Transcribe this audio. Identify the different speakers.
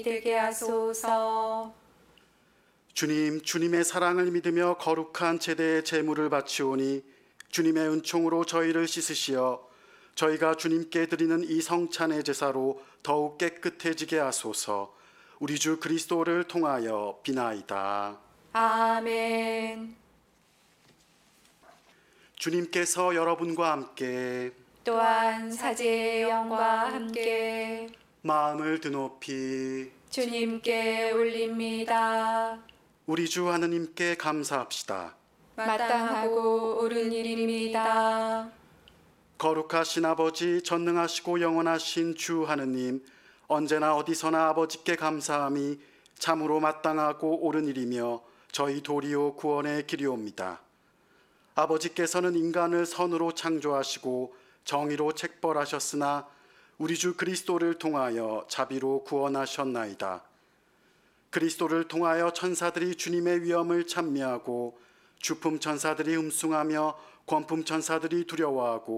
Speaker 1: 되게 하소서.
Speaker 2: 주님, 주님의 사랑을 믿으며 거룩한 제대의 제물을 바치오니 주님의 은총으로 저희를 씻으시어 저희가 주님께 드리는 이 성찬의 제사로 더욱 깨끗해지게 하소서. 우리 주 그리스도를 통하여 비나이다.
Speaker 1: 아멘.
Speaker 2: 주님께서 여러분과 함께
Speaker 1: 또한 사제의 영과 함께
Speaker 2: 마음을 드높이
Speaker 1: 주님께 올립니다.
Speaker 2: 우리 주 하느님께 감사합시다.
Speaker 1: 마땅하고 옳은 일입니다.
Speaker 2: 거룩하신 아버지, 전능하시고 영원하신 주 하느님, 언제나 어디서나 아버지께 감사함이 참으로 마땅하고 옳은 일이며 저희 도리오 구원의 길이옵니다. 아버지께서는 인간을 선으로 창조하시고 정의로 책벌하셨으나 우리 주 그리스도를 통하여 자비로 구원하셨나이다. 그리스도를 통하여 천사들이 주님의 위엄을 찬미하고 주품 천사들이 흠숭하며 권품 천사들이 두려워하고